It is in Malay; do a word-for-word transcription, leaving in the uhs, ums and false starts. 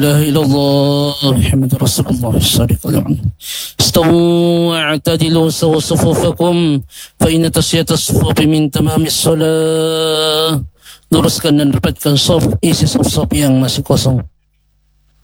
لا إله إلا الله محمد رسول الله الصادق الأمين. استووا واعتدلوا سووا صفوفكم فإن تسية الصفوف من تمام الصلاة. Luruskan dan rapatkan saf, isi saf-saf yang masih kosong.